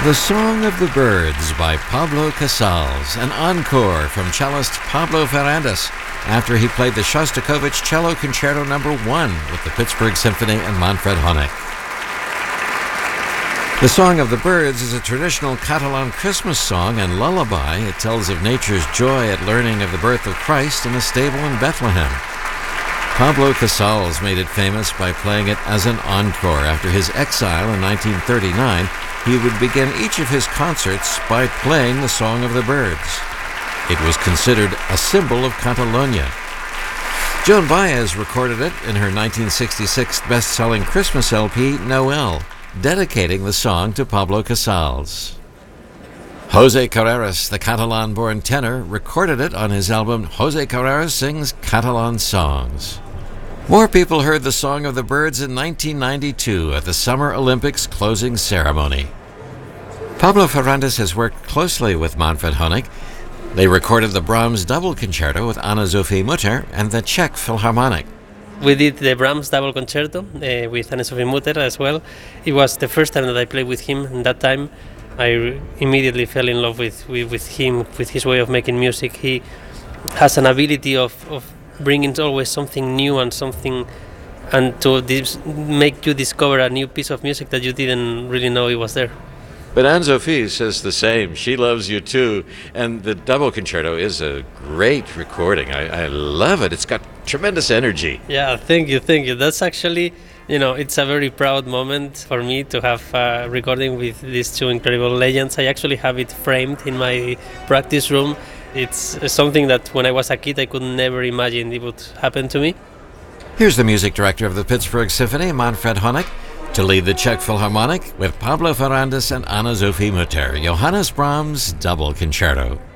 The Song of the Birds by Pablo Casals, an encore from cellist Pablo Ferrandes after he played the Shostakovich Cello Concerto No. 1 with the Pittsburgh Symphony and Manfred Honeck. The Song of the Birds is a traditional Catalan Christmas song and lullaby. It tells of nature's joy at learning of the birth of Christ in a stable in Bethlehem. Pablo Casals made it famous by playing it as an encore. After his exile in 1939, he would begin each of his concerts by playing the Song of the Birds. It was considered a symbol of Catalonia. Joan Baez recorded it in her 1966 best-selling Christmas LP, Noel, dedicating the song to Pablo Casals. Jose Carreras, the Catalan-born tenor, recorded it on his album Jose Carreras Sings Catalan Songs. More people heard the Song of the Birds in 1992 at the Summer Olympics closing ceremony. Pablo Ferrandes has worked closely with Manfred Honeck. They recorded the Brahms Double Concerto with Anna-Sophie Mutter and the Czech Philharmonic. We did the Brahms Double Concerto with Anna-Sophie Mutter as well. It was the first time that I played with him, and that time I immediately fell in love with him, with his way of making music. He has an ability of bringing always something new and to make you discover a new piece of music that you didn't really know it was there. But Anne-Sophie says the same. She loves you too. And the Double Concerto is a great recording. I love it. It's got tremendous energy. Yeah, thank you. That's actually, it's a very proud moment for me to have a recording with these two incredible legends. I actually have it framed in my practice room. It's something that when I was a kid I could never imagine it would happen to me. Here's the music director of the Pittsburgh Symphony, Manfred Honeck, to lead the Czech Philharmonic with Pablo Ferrandes and Anna-Sophie Mutter, Johannes Brahms' Double Concerto.